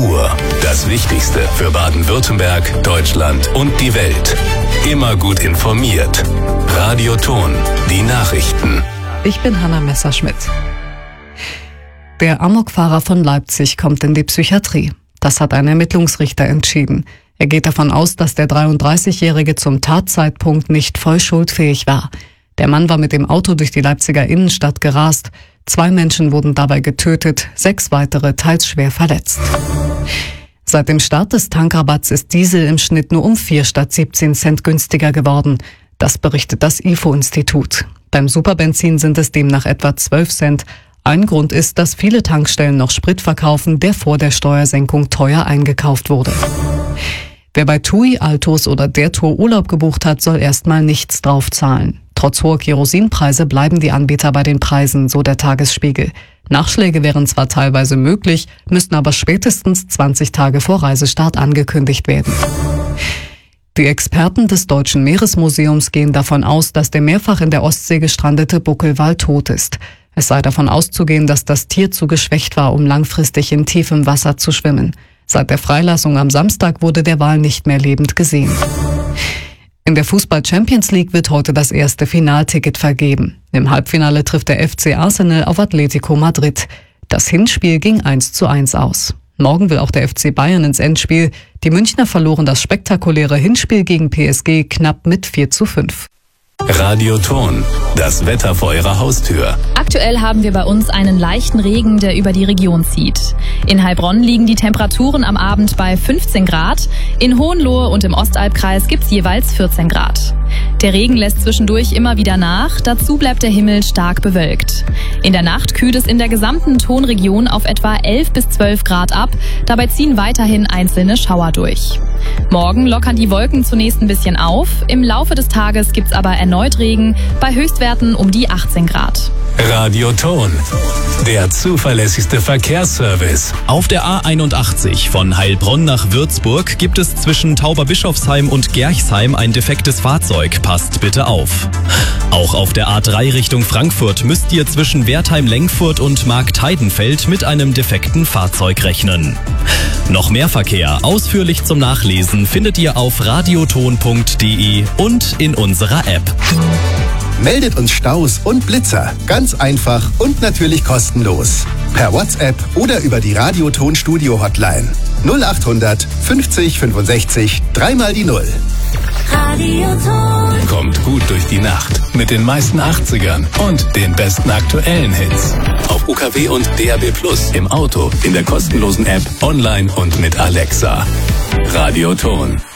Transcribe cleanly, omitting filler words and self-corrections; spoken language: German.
Uhr. Das Wichtigste für Baden-Württemberg, Deutschland und die Welt. Immer gut informiert. Radio Ton, die Nachrichten. Ich bin Hanna Messerschmidt. Der Amokfahrer von Leipzig kommt in die Psychiatrie. Das hat ein Ermittlungsrichter entschieden. Er geht davon aus, dass der 33-Jährige zum Tatzeitpunkt nicht voll schuldfähig war. Der Mann war mit dem Auto durch die Leipziger Innenstadt gerast. 2 Menschen wurden dabei getötet, 6 weitere teils schwer verletzt. Seit dem Start des Tankrabatts ist Diesel im Schnitt nur um 4 statt 17 Cent günstiger geworden. Das berichtet das IFO-Institut. Beim Superbenzin sind es demnach etwa 12 Cent. Ein Grund ist, dass viele Tankstellen noch Sprit verkaufen, der vor der Steuersenkung teuer eingekauft wurde. Wer bei TUI, Altos oder der Tour Urlaub gebucht hat, soll erstmal nichts draufzahlen. Trotz hoher Kerosinpreise bleiben die Anbieter bei den Preisen, so der Tagesspiegel. Nachschläge wären zwar teilweise möglich, müssten aber spätestens 20 Tage vor Reisestart angekündigt werden. Die Experten des Deutschen Meeresmuseums gehen davon aus, dass der mehrfach in der Ostsee gestrandete Buckelwal tot ist. Es sei davon auszugehen, dass das Tier zu geschwächt war, um langfristig in tiefem Wasser zu schwimmen. Seit der Freilassung am Samstag wurde der Wal nicht mehr lebend gesehen. In der Fußball-Champions League wird heute das erste Finalticket vergeben. Im Halbfinale trifft der FC Arsenal auf Atletico Madrid. Das Hinspiel ging 1:1 aus. Morgen will auch der FC Bayern ins Endspiel. Die Münchner verloren das spektakuläre Hinspiel gegen PSG knapp mit 4:5. Radio Ton, das Wetter vor Ihrer Haustür. Aktuell haben wir bei uns einen leichten Regen, der über die Region zieht. In Heilbronn liegen die Temperaturen am Abend bei 15 Grad. In Hohenlohe und im Ostalbkreis gibt's jeweils 14 Grad. Der Regen lässt zwischendurch immer wieder nach, dazu bleibt der Himmel stark bewölkt. In der Nacht kühlt es in der gesamten Tonregion auf etwa 11 bis 12 Grad ab, dabei ziehen weiterhin einzelne Schauer durch. Morgen lockern die Wolken zunächst ein bisschen auf, im Laufe des Tages gibt's aber erneut Regen, bei Höchstwerten um die 18 Grad. Radio Ton, der zuverlässigste Verkehrsservice. Auf der A81 von Heilbronn nach Würzburg gibt es zwischen Tauberbischofsheim und Gerchsheim ein defektes Fahrzeug. Passt bitte auf. Auch auf der A3 Richtung Frankfurt müsst ihr zwischen Wertheim-Lengfurt und Marktheidenfeld mit einem defekten Fahrzeug rechnen. Noch mehr Verkehr ausführlich zum Nachlesen findet ihr auf radioton.de und in unserer App. Meldet uns Staus und Blitzer. Ganz einfach und natürlich kostenlos. Per WhatsApp oder über die Radio-Ton Studio Hotline. 0800 50 65 3 die 0. Radio Ton. Kommt gut durch die Nacht mit den meisten 80ern und den besten aktuellen Hits. Auf UKW und DAB+ im Auto, in der kostenlosen App, online und mit Alexa. Radio Ton.